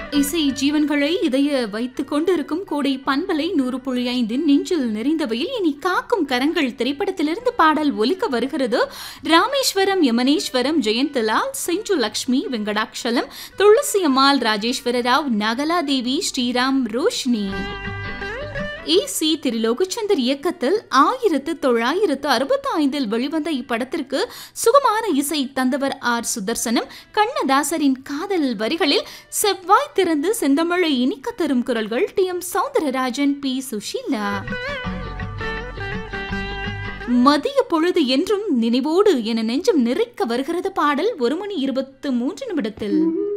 இசை ஜீவன்களை இதய வைத்துக் கொண்டிருக்கும் கோடை பண்பலை 100.5 நெஞ்சில் நிறைந்தவையில் இனி காக்கும் கரங்கள் திரைப்படத்திலிருந்து பாடல் ஒலிக்க வருகிறது. ராமேஸ்வரம், யமனேஸ்வரம், ஜெயந்தலால், செஞ்சு லக்ஷ்மி, வெங்கடாட்சலம், துளசி அம்மாள், ராஜேஸ்வர ராவ், நகலாதேவி, ஸ்ரீராம், ரோஷினி. சி திரிலோகச்சந்தர் இயக்கத்தில் 1965 வெளிவந்த இப்படத்திற்கு சுகமான இசை தந்தவர் ஆர் சுதர்சனம். கண்ணதாசரின் காதல் வரிகளில் செவ்வாய் திறந்து செந்தமிழை இனிக்க தரும் குரல்கள் டி.எம். சௌந்தரராஜன், பி. சுஷீலா. மதிய பொழுது என்றும் நினைவோடு என நெஞ்சம் நிறைக்க வருகிறது பாடல் 1 மணி 23 நிமிடத்தில்.